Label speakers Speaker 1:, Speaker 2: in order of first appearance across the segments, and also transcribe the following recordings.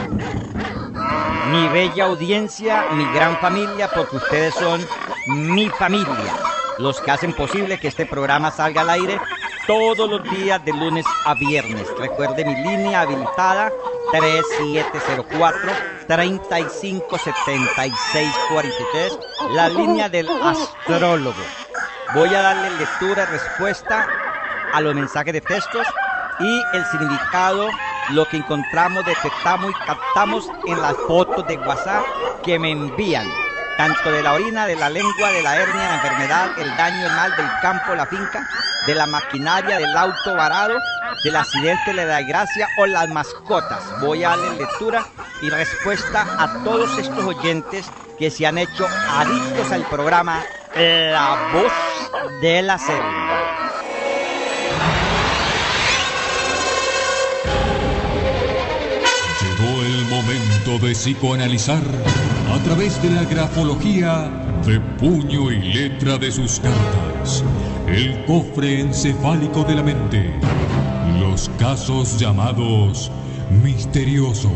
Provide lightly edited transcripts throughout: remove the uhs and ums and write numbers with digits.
Speaker 1: Mi bella audiencia, mi gran familia, porque ustedes son mi familia, los que hacen posible que este programa salga al aire todos los días de lunes a viernes. Recuerde mi línea habilitada 3704-3576-43, la línea del astrólogo. Voy a darle lectura y respuesta a los mensajes de textos y el significado, lo que encontramos, detectamos y captamos en las fotos de WhatsApp que me envían, tanto de la orina, de la lengua, de la hernia, la enfermedad, el daño, el mal, del campo, la finca, de la maquinaria, del auto varado, del accidente, de la desgracia o las mascotas. Voy a darle lectura y respuesta a todos estos oyentes que se han hecho adictos al programa La Voz de la Selva.
Speaker 2: Llegó el momento de psicoanalizar a través de la grafología de puño y letra de sus cartas, el cofre encefálico de la mente, los casos llamados misteriosos.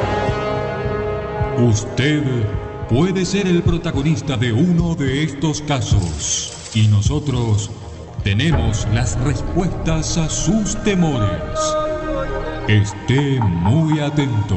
Speaker 2: Usted puede ser el protagonista de uno de estos casos y nosotros tenemos las respuestas a sus temores. Esté muy atento.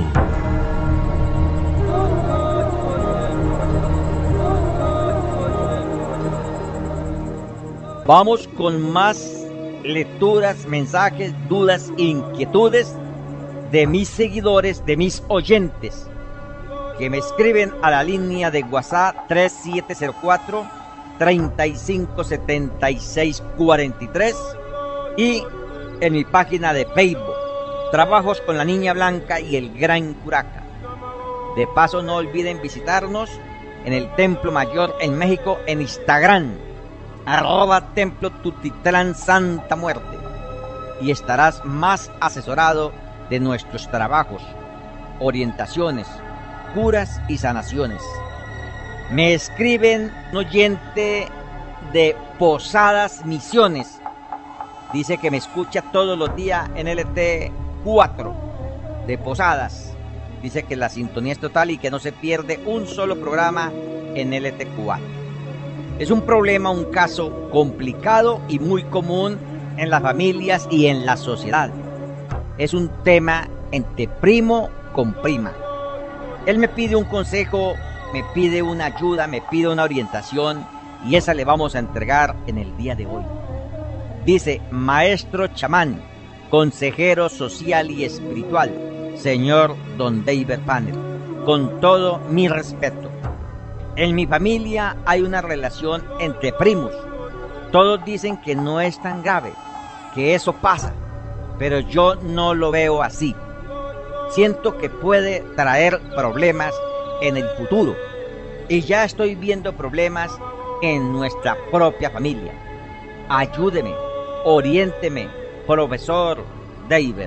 Speaker 1: Vamos con más lecturas, mensajes, dudas, inquietudes de mis seguidores, de mis oyentes, que me escriben a la línea de WhatsApp 3704-3576-43 y en mi página de Facebook, Trabajos con la Niña Blanca y el Gran Curaca. De paso, no olviden visitarnos en el Templo Mayor en México en Instagram, @Templo Tutitlán Santa Muerte, y estarás más asesorado de nuestros trabajos, orientaciones, curas y sanaciones. Me escriben un oyente de Posadas Misiones, dice que me escucha todos los días en LT4 de Posadas, dice que la sintonía es total y que no se pierde un solo programa en LT4. Es un problema, un caso complicado y muy común en las familias y en la sociedad. Es un tema entre primo con prima. Él me pide un consejo, me pide una ayuda, me pide una orientación y esa le vamos a entregar en el día de hoy. Dice: maestro chamán, consejero social y espiritual, señor Don David Panner, con todo mi respeto. En mi familia hay una relación entre primos. Todos dicen que no es tan grave, que eso pasa, pero yo no lo veo así. Siento que puede traer problemas en el futuro y ya estoy viendo problemas en nuestra propia familia. Ayúdeme, oriénteme, profesor David.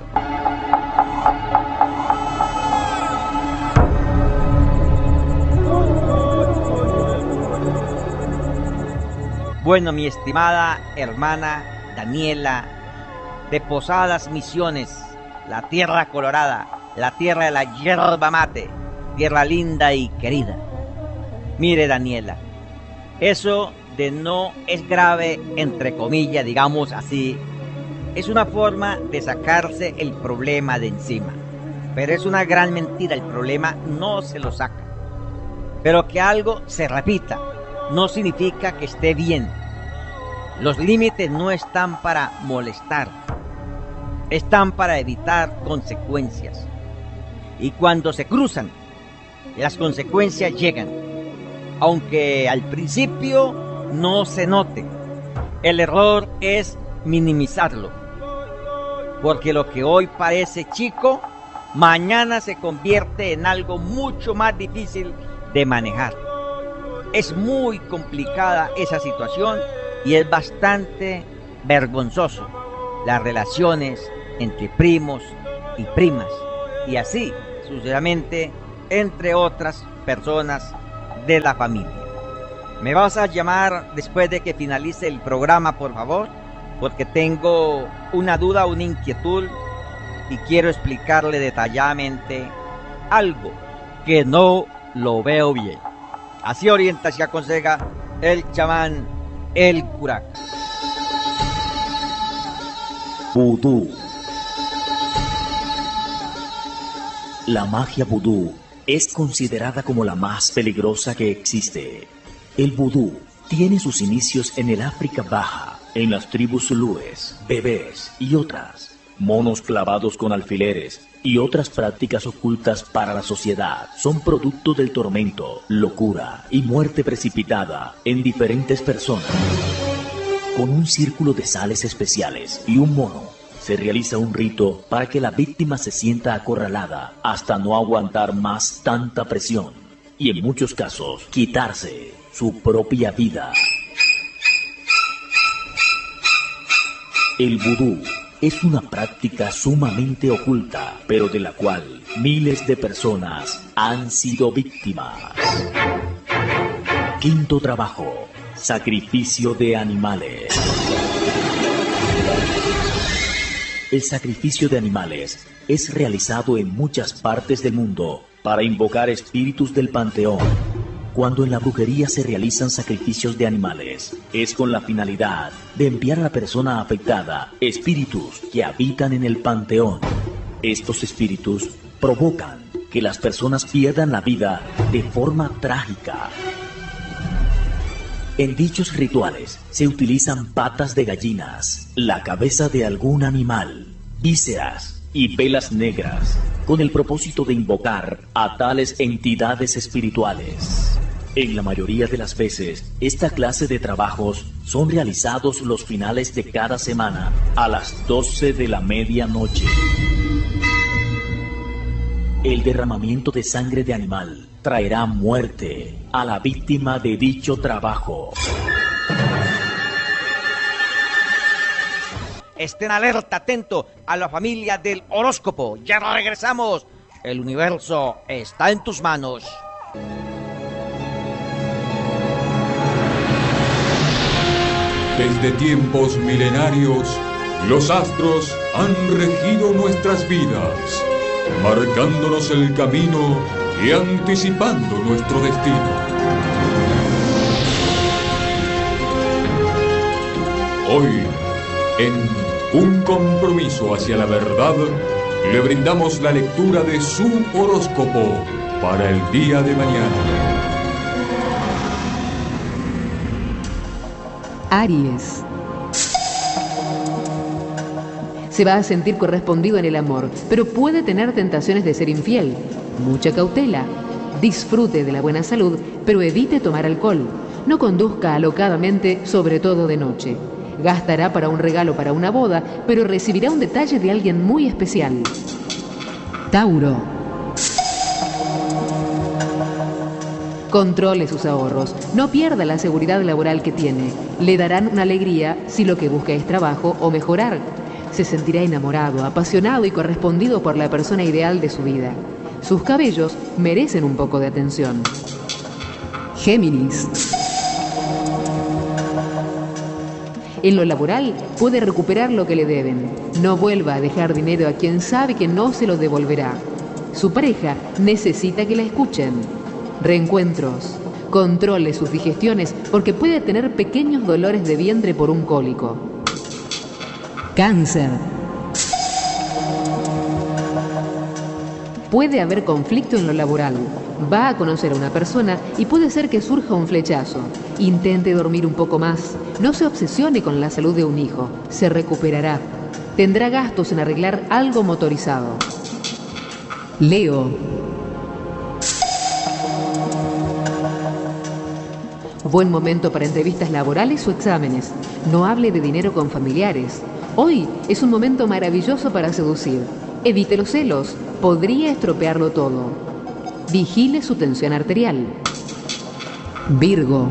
Speaker 1: Bueno, mi estimada hermana Daniela, de Posadas Misiones, la tierra colorada, la tierra de la yerba mate, tierra linda y querida. Mire, Daniela, eso de no es grave, entre comillas, digamos así, es una forma de sacarse el problema de encima. Pero es una gran mentira, el problema no se lo saca. Pero que algo se repita no significa que esté bien. Los límites no están para molestar, están para evitar consecuencias. Y cuando se cruzan, las consecuencias llegan, aunque al principio no se note. El error es minimizarlo, porque lo que hoy parece chico, mañana se convierte en algo mucho más difícil de manejar. Es muy complicada esa situación y es bastante vergonzoso las relaciones entre primos y primas, y así sucesivamente entre otras personas de la familia. ¿Me vas a llamar después de que finalice el programa, por favor? Porque tengo una duda, una inquietud y quiero explicarle detalladamente algo que no lo veo bien. Así orienta y aconseja el chamán El Curaca.
Speaker 3: Vudú. La magia vudú es considerada como la más peligrosa que existe. El vudú tiene sus inicios en el África Baja, en las tribus zulúes, bebés y otras, monos clavados con alfileres y otras prácticas ocultas para la sociedad. Son producto del tormento, locura y muerte precipitada en diferentes personas. Con un círculo de sales especiales y un mono, se realiza un rito para que la víctima se sienta acorralada hasta no aguantar más tanta presión y en muchos casos quitarse su propia vida. El vudú es una práctica sumamente oculta, pero de la cual miles de personas han sido víctimas. Quinto trabajo: sacrificio de animales. El sacrificio de animales es realizado en muchas partes del mundo para invocar espíritus del panteón. Cuando en la brujería se realizan sacrificios de animales, es con la finalidad de enviar a la persona afectada espíritus que habitan en el panteón. Estos espíritus provocan que las personas pierdan la vida de forma trágica. En dichos rituales se utilizan patas de gallinas, la cabeza de algún animal, vísceras y velas negras, con el propósito de invocar a tales entidades espirituales. En la mayoría de las veces, esta clase de trabajos son realizados los finales de cada semana a las 12 de la medianoche. El derramamiento de sangre de animal traerá muerte a la víctima de dicho trabajo.
Speaker 1: Estén alerta, atento a la familia del horóscopo. Ya regresamos. El universo está en tus manos.
Speaker 2: Desde tiempos milenarios, los astros han regido nuestras vidas, marcándonos el camino y anticipando nuestro destino. Hoy, en un compromiso hacia la verdad, le brindamos la lectura de su horóscopo para el día de mañana.
Speaker 4: Aries. Se va a sentir correspondido en el amor, pero puede tener tentaciones de ser infiel. Mucha cautela. Disfrute de la buena salud, pero evite tomar alcohol. No conduzca alocadamente, sobre todo de noche. Gastará para un regalo para una boda, pero recibirá un detalle de alguien muy especial. Tauro. Controle sus ahorros. No pierda la seguridad laboral que tiene. Le darán una alegría si lo que busca es trabajo o mejorar. Se sentirá enamorado, apasionado y correspondido por la persona ideal de su vida. Sus cabellos merecen un poco de atención. Géminis. En lo laboral puede recuperar lo que le deben. No vuelva a dejar dinero a quien sabe que no se lo devolverá. Su pareja necesita que la escuchen. Reencuentros. Controle sus digestiones porque puede tener pequeños dolores de vientre por un cólico. Cáncer. Puede haber conflicto en lo laboral. Va a conocer a una persona y puede ser que surja un flechazo. Intente dormir un poco más. No se obsesione con la salud de un hijo. Se recuperará. Tendrá gastos en arreglar algo motorizado. Leo. Buen momento para entrevistas laborales o exámenes. No hable de dinero con familiares. Hoy es un momento maravilloso para seducir. Evite los celos. Podría estropearlo todo. Vigile su tensión arterial. Virgo.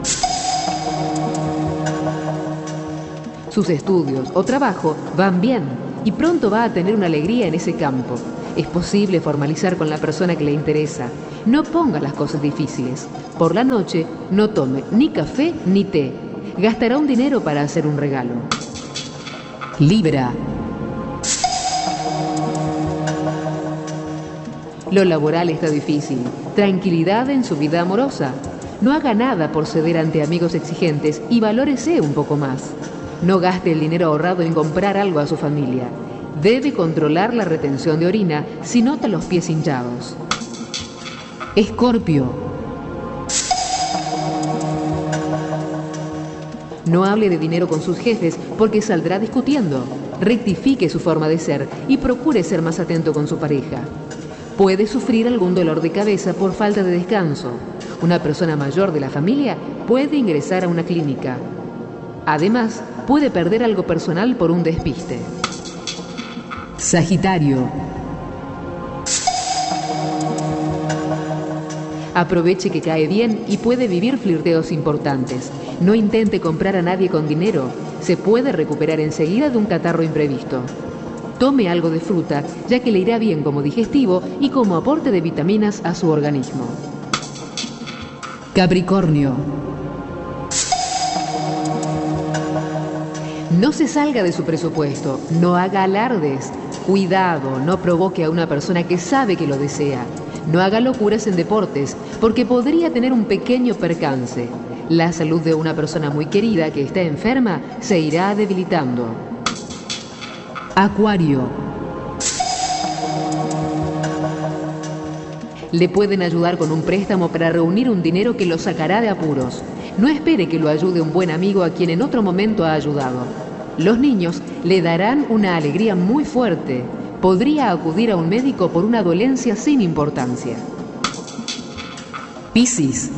Speaker 4: Sus estudios o trabajo van bien y pronto va a tener una alegría en ese campo. Es posible formalizar con la persona que le interesa. No ponga las cosas difíciles. Por la noche no tome ni café ni té. Gastará un dinero para hacer un regalo. Libra. Lo laboral está difícil. Tranquilidad en su vida amorosa. No haga nada por ceder ante amigos exigentes y valórese un poco más. No gaste el dinero ahorrado en comprar algo a su familia. Debe controlar la retención de orina si nota los pies hinchados. Escorpio. No hable de dinero con sus jefes porque saldrá discutiendo. Rectifique su forma de ser y procure ser más atento con su pareja. Puede sufrir algún dolor de cabeza por falta de descanso. Una persona mayor de la familia puede ingresar a una clínica. Además, puede perder algo personal por un despiste. Sagitario. Aproveche que cae bien y puede vivir flirteos importantes. No intente comprar a nadie con dinero. Se puede recuperar enseguida de un catarro imprevisto. Tome algo de fruta, ya que le irá bien como digestivo y como aporte de vitaminas a su organismo. Capricornio. No se salga de su presupuesto, no haga alardes. Cuidado, no provoque a una persona que sabe que lo desea. No haga locuras en deportes, porque podría tener un pequeño percance. La salud de una persona muy querida que está enferma se irá debilitando. Acuario. Le pueden ayudar con un préstamo para reunir un dinero que lo sacará de apuros. No espere que lo ayude un buen amigo a quien en otro momento ha ayudado. Los niños le darán una alegría muy fuerte. Podría acudir a un médico por una dolencia sin importancia. Piscis.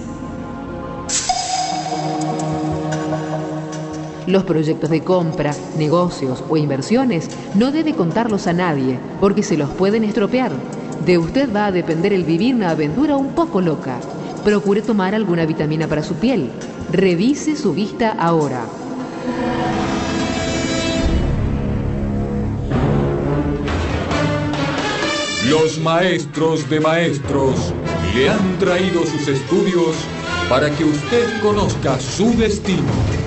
Speaker 4: Los proyectos de compra, negocios o inversiones no debe contarlos a nadie porque se los pueden estropear. De usted va a depender el vivir una aventura un poco loca. Procure tomar alguna vitamina para su piel. Revise su vista ahora.
Speaker 2: Los maestros de maestros le han traído sus estudios para que usted conozca su destino.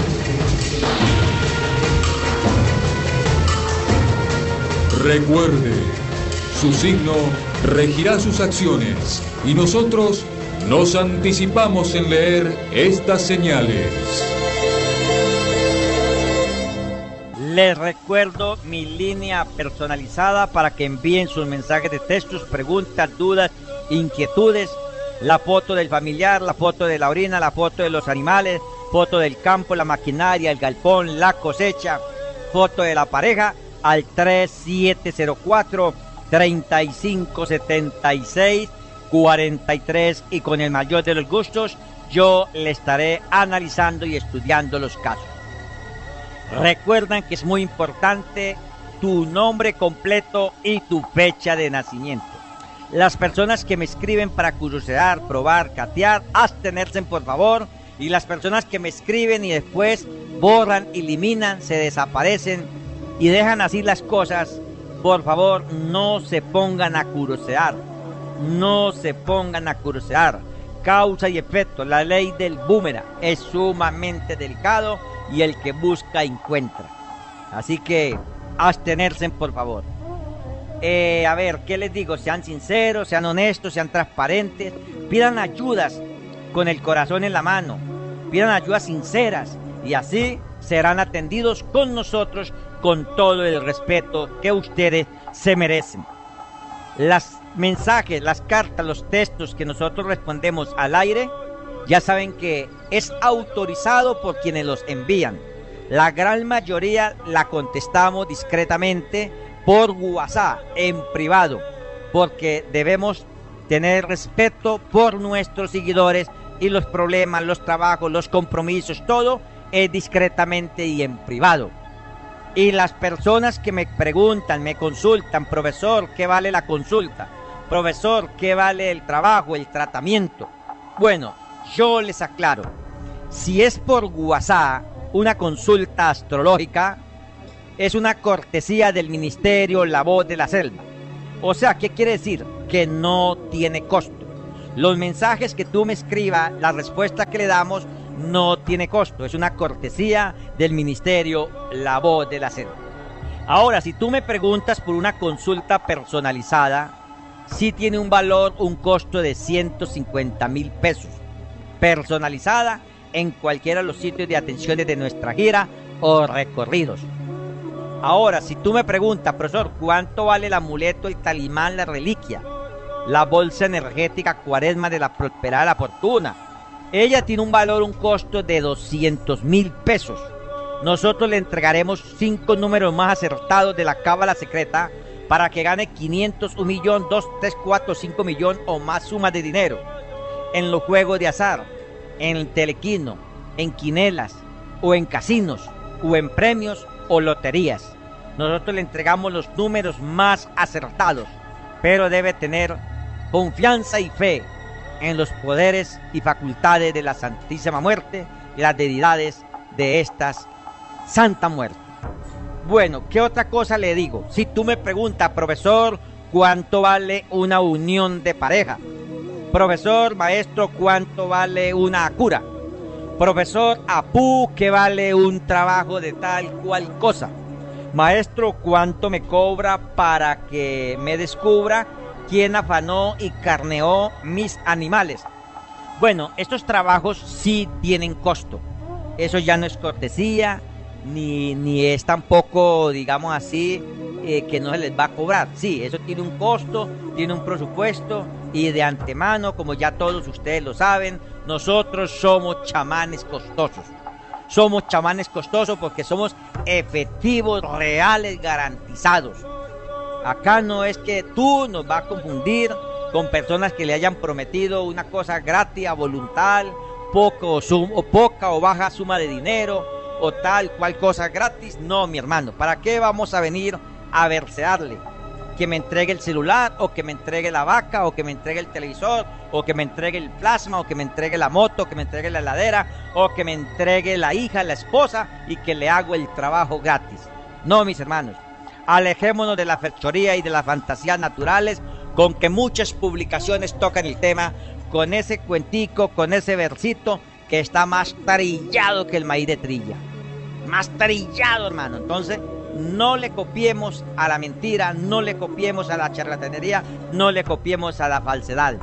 Speaker 2: Recuerde, su signo regirá sus acciones y nosotros nos anticipamos en leer estas señales.
Speaker 1: Les recuerdo mi línea personalizada para que envíen sus mensajes de textos, preguntas, dudas, inquietudes, la foto del familiar, la foto de la orina, la foto de los animales, foto del campo, la maquinaria, el galpón, la cosecha, foto de la pareja al 3704-3576-43 y con el mayor de los gustos yo le estaré analizando y estudiando los casos. Recuerden que es muy importante tu nombre completo y tu fecha de nacimiento. Las personas que me escriben para curiosear, probar, catear, abstenerse por favor. Y las personas que me escriben y después borran, eliminan, se desaparecen y dejan así las cosas, por favor no se pongan a curiosear. No se pongan a curiosear. Causa y efecto, la ley del boomerang es sumamente delicado y el que busca encuentra. Así que abstenerse por favor. A ver, ¿qué les digo? Sean sinceros, sean honestos, sean transparentes, pidan ayudas con el corazón en la mano, pidan ayudas sinceras y así serán atendidos con nosotros con todo el respeto que ustedes se merecen. Las mensajes, las cartas, los textos que nosotros respondemos al aire, ya saben que es autorizado por quienes los envían. La gran mayoría la contestamos discretamente por WhatsApp, en privado, porque debemos tener respeto por nuestros seguidores y los problemas, los trabajos, los compromisos, todo es discretamente y en privado. Y las personas que me preguntan, me consultan, profesor, ¿qué vale la consulta? Profesor, ¿qué vale el trabajo, el tratamiento? Bueno, yo les aclaro, si es por WhatsApp, una consulta astrológica, es una cortesía del Ministerio La Voz de la Selva. O sea, ¿qué quiere decir? Que no tiene costo. Los mensajes que tú me escribas, la respuesta que le damos, no tiene costo. Es una cortesía del Ministerio La Voz de la Selva. Ahora, si tú me preguntas por una consulta personalizada, sí tiene un valor, un costo de 150.000 pesos, personalizada en cualquiera de los sitios de atenciones de nuestra gira o recorridos. Ahora, si tú me preguntas, profesor, ¿cuánto vale el amuleto, el talismán, la reliquia, la bolsa energética Cuaresma de la Prosperidad de la Fortuna? Ella tiene un valor, un costo de 200.000 pesos. Nosotros le entregaremos 5 números más acertados de la cábala secreta para que gane 500, 1 millón, 2, 3, 4, 5 millones o más sumas de dinero en los juegos de azar, en el telequino, en quinelas o en casinos o en premios o loterías. Nosotros le entregamos los números más acertados, pero debe tener confianza y fe en los poderes y facultades de la Santísima Muerte y las deidades de estas Santa Muerte. Bueno, ¿qué otra cosa le digo? Si tú me preguntas, profesor, ¿cuánto vale una unión de pareja? Profesor, maestro, ¿cuánto vale una cura? Profesor, apú, ¿qué vale un trabajo de tal cual cosa? Maestro, ¿cuánto me cobra para que me descubra quién afanó y carneó mis animales? Bueno, estos trabajos sí tienen costo. Eso ya no es cortesía, ni es tampoco, digamos así, que no se les va a cobrar. Sí, eso tiene un costo, tiene un presupuesto, y de antemano, como ya todos ustedes lo saben, nosotros somos chamanes costosos. Somos chamanes costosos porque somos efectivos, reales, garantizados. Acá no es que tú nos vas a confundir con personas que le hayan prometido una cosa gratis, a voluntad, poca o baja suma de dinero, o tal cual cosa gratis. No, mi hermano, ¿para qué vamos a venir a versearle? Que me entregue el celular, o que me entregue la vaca, o que me entregue el televisor, o que me entregue el plasma, o que me entregue la moto, o que me entregue la heladera, o que me entregue la hija, la esposa, y que le hago el trabajo gratis. No, mis hermanos, alejémonos de la fechoría y de las fantasías naturales con que muchas publicaciones tocan el tema, con ese cuentico, con ese versito que está más trillado que el maíz de trilla. Más trillado, hermano. Entonces, no le copiemos a la mentira, no le copiemos a la charlatanería, no le copiemos a la falsedad.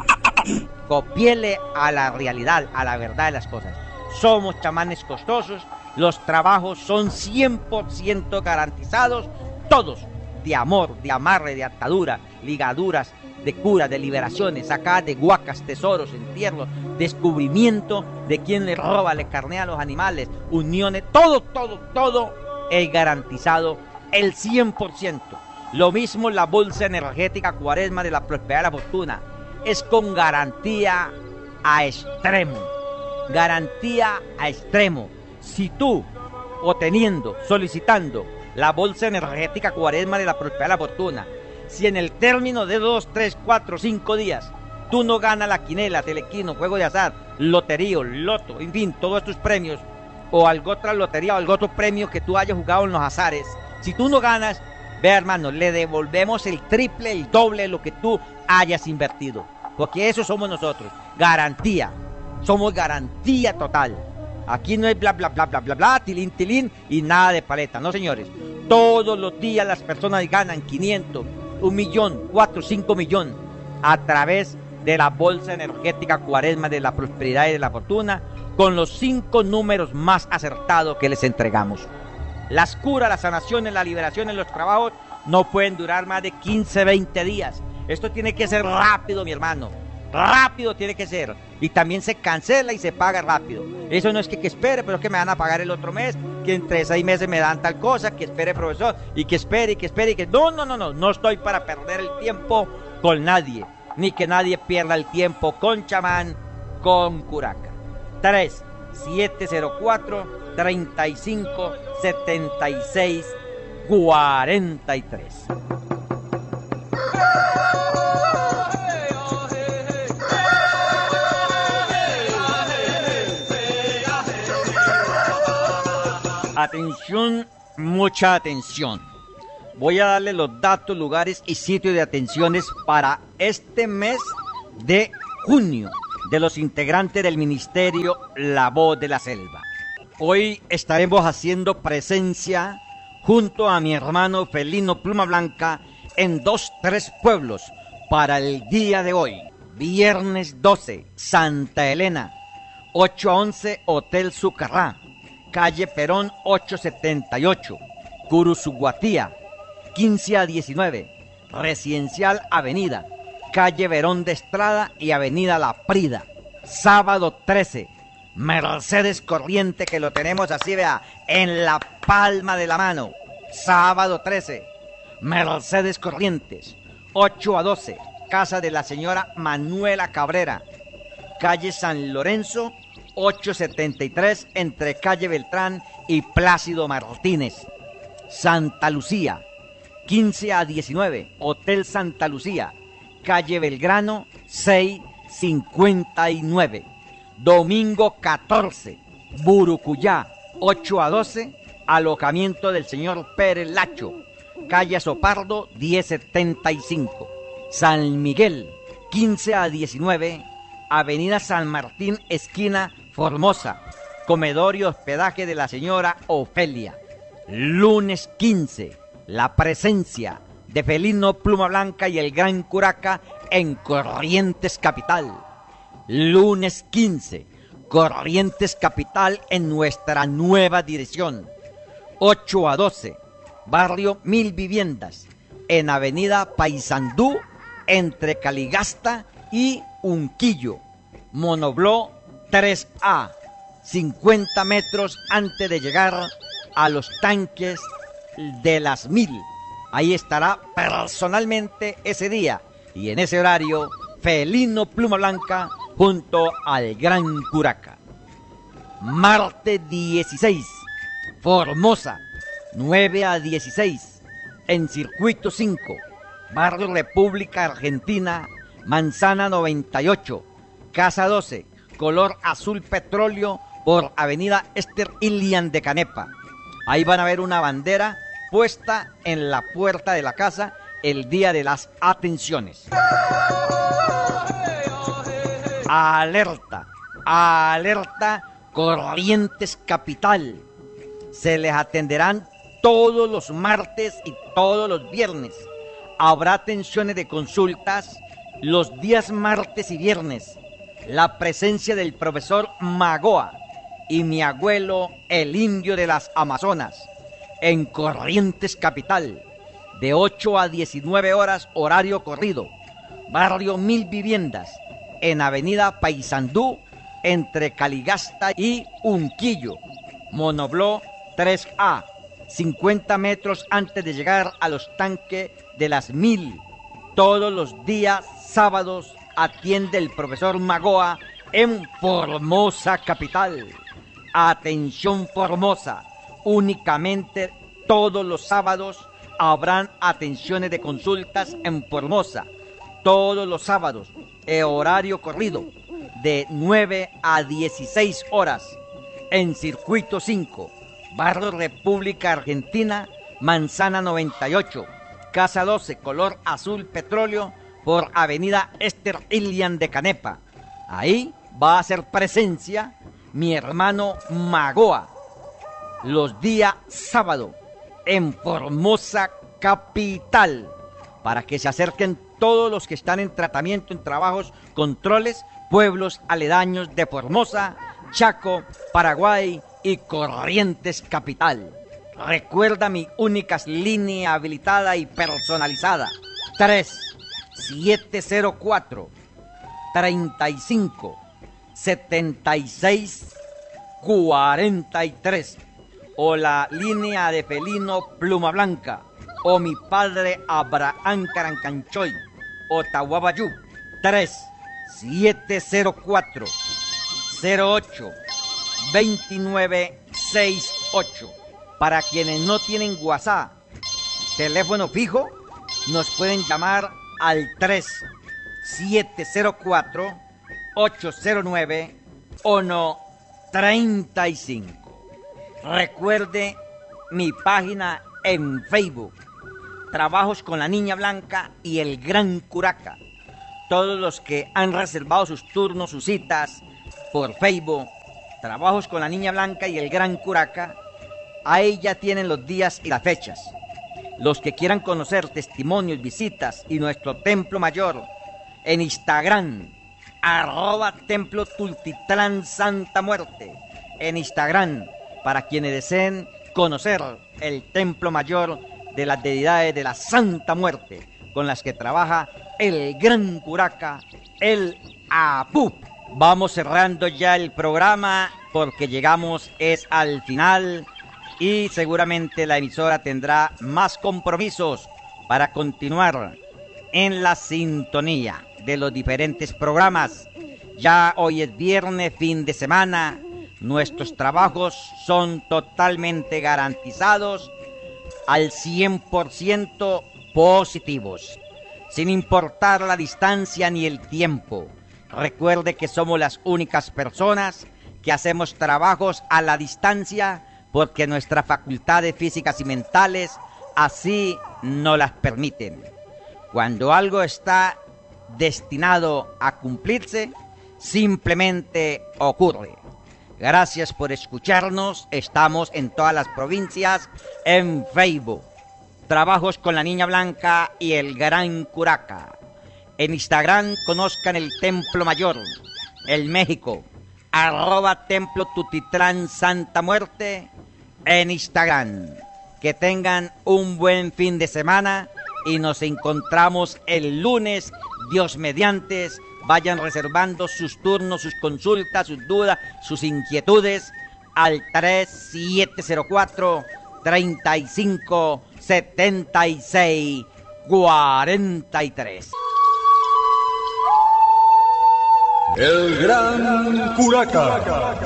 Speaker 1: Copiele a la realidad, a la verdad de las cosas. Somos chamanes costosos, los trabajos son 100% garantizados, todos, de amor, de amarre, de atadura, ligaduras, de cura, de liberaciones, acá de huacas, tesoros, entierros, descubrimiento de quién le roba, le carnea a los animales, uniones, todo es garantizado el 100%. Lo mismo la bolsa energética Cuaresma de la Prosperidad de la Fortuna, es con garantía a extremo. Garantía a extremo. Si tú, solicitando la bolsa energética Cuaresma de la Prosperidad de la Fortuna, si en el término de 2, 3, 4, 5 días tú no ganas la quinela, telequino, juego de azar, loterío, loto, en fin, todos estos premios, o algo otra lotería o algo otro premio que tú hayas jugado en los azares, si tú no ganas, vea, hermano, le devolvemos el triple, el doble de lo que tú hayas invertido, porque eso somos nosotros, garantía, somos garantía total. Aquí no es bla, bla, bla, bla, bla, bla, tilín, tilín y nada de paleta, no, señores. Todos los días las personas ganan 500, 1 millón, 4, 5 millones a través de la bolsa energética Cuaresma de la Prosperidad y de la Fortuna, con los 5 números más acertados que les entregamos. Las curas, las sanaciones, las liberaciones, los trabajos no pueden durar más de 15, 20 días. Esto tiene que ser rápido, mi hermano. Rápido tiene que ser. Y también se cancela y se paga rápido. Eso no es que espere, pero es que me van a pagar el otro mes, que entre 6 meses me dan tal cosa, que espere, profesor, y que espere, y que espere, y que... No estoy para perder el tiempo con nadie, ni que nadie pierda el tiempo con chamán, con curaca. 3-704-35-76-43. Atención, mucha atención. Voy a darle los datos, lugares y sitios de atenciones para este mes de junio de los integrantes del ministerio La Voz de la Selva. Hoy estaremos haciendo presencia junto a mi hermano Felino Pluma Blanca en 2, 3 pueblos. Para el día de hoy, viernes 12, Santa Elena, 8 a 11, Hotel Sucarrá, calle Perón 878, Curuzuguatía, 15 a 19, Residencial Avenida, calle Verón de Estrada y Avenida La Prida. Sábado 13, Mercedes Corriente, que lo tenemos así, vea, en la palma de la mano. Sábado 13, Mercedes Corrientes, 8 a 12, casa de la señora Manuela Cabrera, calle San Lorenzo, 873, entre calle Beltrán y Plácido Martínez. Santa Lucía, 15 a 19, Hotel Santa Lucía, calle Belgrano, 659. Domingo 14, Burucuyá, 8 a 12, alojamiento del señor Pérez Lacho, calle Sopardo, 1075. San Miguel, 15 a 19, avenida San Martín, esquina Formosa, comedor y hospedaje de la señora Ofelia. Lunes 15, la presencia de Felino Pluma Blanca y el Gran Curaca en Corrientes Capital. Lunes 15, Corrientes Capital en nuestra nueva dirección. 8 a 12, barrio Mil Viviendas, en avenida Paysandú, entre Caligasta y Unquillo. Monobló 3A, 50 metros antes de llegar a los tanques de las Mil. Ahí estará personalmente ese día y en ese horario Felino Pluma Blanca junto al Gran Curaca. Martes 16, Formosa, 9 a 16, en Circuito 5, barrio República Argentina, manzana 98, casa 12, color azul petróleo, por avenida Esther Ilian de Canepa. Ahí van a ver una bandera puesta en la puerta de la casa el día de las atenciones. Alerta, alerta, Corrientes Capital. Se les atenderán todos los martes y todos los viernes. Habrá atenciones de consultas los días martes y viernes. La presencia del profesor Magoa y mi abuelo, el indio de las Amazonas, en Corrientes Capital, de 8 a 19 horas, horario corrido. Barrio Mil Viviendas, en avenida Paysandú, entre Caligasta y Unquillo. Monobló 3A, 50 metros antes de llegar a los tanques de las Mil. Todos los días sábados atiende el profesor Magoa en Formosa Capital. Atención Formosa, únicamente todos los sábados habrán atenciones de consultas en Formosa. Todos los sábados, horario corrido, de 9 a 16 horas, en Circuito 5, barrio República Argentina, manzana 98, casa 12, color azul petróleo, por avenida Esther Ilian de Canepa. Ahí va a hacer presencia mi hermano Magoa, los días sábado, en Formosa Capital, para que se acerquen todos los que están en tratamiento, en trabajos, controles, pueblos aledaños de Formosa, Chaco, Paraguay y Corrientes Capital. Recuerda mi única línea habilitada y personalizada, 3704 35 76 43, o la línea de Felino Pluma Blanca, o mi padre Abraham Carancanchoy, o Tahuabayú, 3704 08 2968. Para quienes no tienen WhatsApp, teléfono fijo, nos pueden llamar al 3704 809 135. Recuerde mi página en Facebook, Trabajos con la Niña Blanca y el Gran Curaca. Todos los que han reservado sus turnos, sus citas por Facebook, Trabajos con la Niña Blanca y el Gran Curaca, ahí ya tienen los días y las fechas. Los que quieran conocer testimonios, visitas y nuestro templo mayor, en Instagram, @Templo Tultitlán Santa Muerte. En Instagram, para quienes deseen conocer el templo mayor de las deidades de la Santa Muerte, con las que trabaja el gran curaca, el Apu. Vamos cerrando ya el programa porque llegamos al final y seguramente la emisora tendrá más compromisos para continuar en la sintonía de los diferentes programas. Ya hoy es viernes, fin de semana. Nuestros trabajos son totalmente garantizados al 100% positivos, sin importar la distancia ni el tiempo. Recuerde que somos las únicas personas que hacemos trabajos a la distancia porque nuestras facultades físicas y mentales así no las permiten. Cuando algo está destinado a cumplirse, simplemente ocurre. Gracias por escucharnos. Estamos en todas las provincias en Facebook. Trabajos con la Niña Blanca y el Gran Curaca. En Instagram conozcan el Templo Mayor, el México, @Templo Tultitlán Santa Muerte en Instagram. Que tengan un buen fin de semana y nos encontramos el lunes, Dios mediante. Vayan reservando sus turnos, sus consultas, sus dudas, sus inquietudes al 3704-3576-43.
Speaker 2: El Gran Curaca.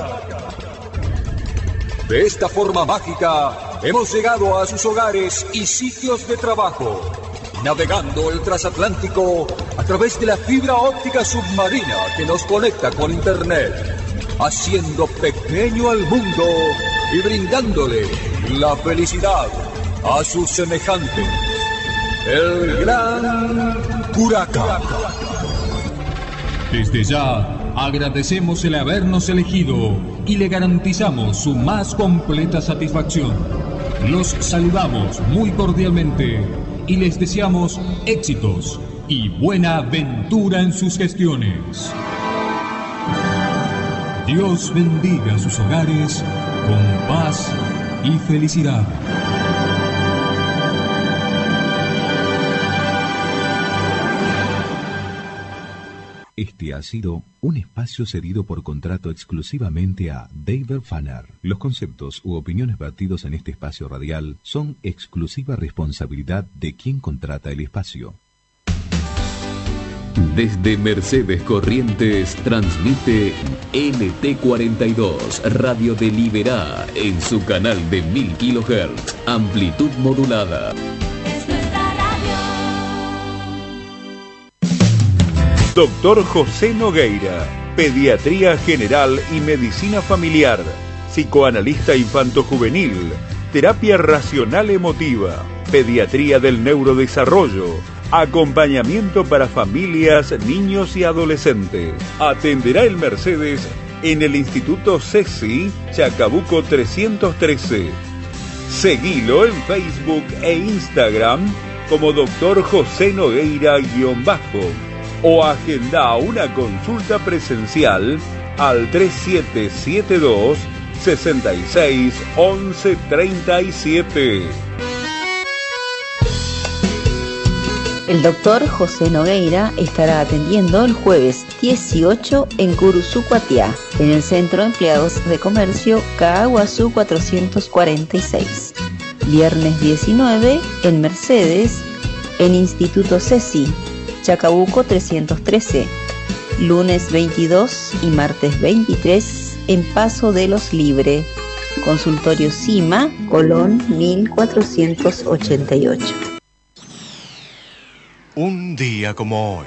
Speaker 2: De esta forma mágica hemos llegado a sus hogares y sitios de trabajo, navegando el transatlántico a través de la fibra óptica submarina que nos conecta con Internet, haciendo pequeño al mundo y brindándole la felicidad a sus semejantes. El Gran Curaca. Desde ya agradecemos el habernos elegido y le garantizamos su más completa satisfacción. Los saludamos muy cordialmente y les deseamos éxitos y buena aventura en sus gestiones. Dios bendiga sus hogares con paz y felicidad.
Speaker 5: Este ha sido un espacio cedido por contrato exclusivamente a David Fanner. Los conceptos u opiniones vertidos en este espacio radial son exclusiva responsabilidad de quien contrata el espacio.
Speaker 3: Desde Mercedes Corrientes transmite NT42 Radio de Liberá en su canal de 1000 kHz, amplitud modulada.
Speaker 6: Doctor José Nogueira, Pediatría General y Medicina Familiar, Psicoanalista Infanto-Juvenil, Terapia Racional Emotiva, Pediatría del Neurodesarrollo, Acompañamiento para familias, niños y adolescentes. Atenderá el Mercedes en el Instituto CECI, Chacabuco 313. Seguilo en Facebook e Instagram como Doctor José Nogueira _ o agenda una consulta presencial al 3772 66 11 37.
Speaker 7: El doctor José Nogueira estará atendiendo el jueves 18 en Curuzucuatiá, en el Centro de Empleados de Comercio Caaguazú 446. Viernes 19 en Mercedes, en Instituto CECI, Chacabuco 313. Lunes 22 y martes 23 en Paso de los Libre. Consultorio CIMA, Colón 1488.
Speaker 8: Un día como hoy.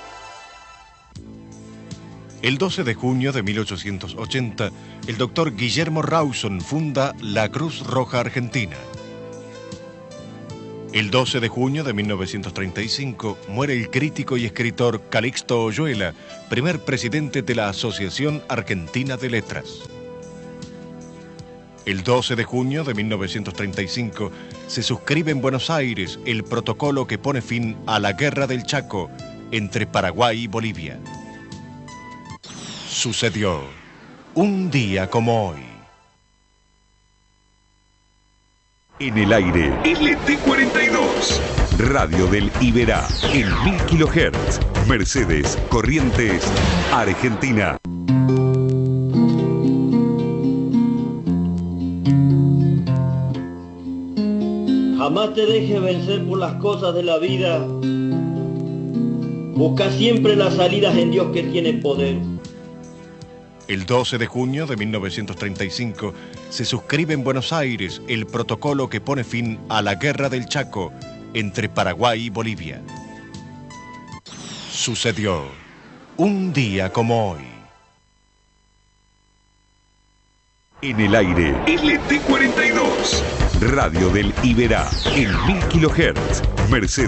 Speaker 8: El 12 de junio de 1880, el doctor Guillermo Rawson funda la Cruz Roja Argentina. El 12 de junio de 1935 muere el crítico y escritor Calixto Oyuela, primer presidente de la Asociación Argentina de Letras. El 12 de junio de 1935 se suscribe en Buenos Aires el protocolo que pone fin a la Guerra del Chaco entre Paraguay y Bolivia. Sucedió un día como hoy.
Speaker 6: En el aire, LT42, Radio del Iberá, en 1000 kHz, Mercedes, Corrientes, Argentina.
Speaker 9: Jamás te dejes vencer por las cosas de la vida. Busca siempre las salidas en Dios que tiene poder.
Speaker 8: El 12 de junio de 1935 se suscribe en Buenos Aires el protocolo que pone fin a la Guerra del Chaco entre Paraguay y Bolivia. Sucedió un día como hoy.
Speaker 6: En el aire, LT42, Radio del Iberá, en 1000 kHz, Mercedes.